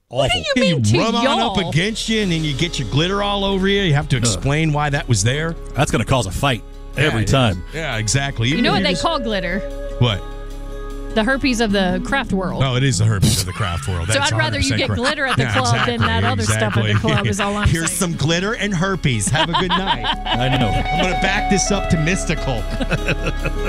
What do awful. you mean to rub on y'all? up against you, and then you get your glitter all over you. You have to explain why that was there. That's going to cause a fight every time. Yeah, exactly. You know what they call glitter? What? The herpes of the craft world. Oh, it is the herpes of the craft world. So That's I'd rather you 100% get correct. glitter at the club than that other stuff at the club is all I'm Here's saying. some glitter and herpes. Have a good night. I know. I'm going to back this up to mystical.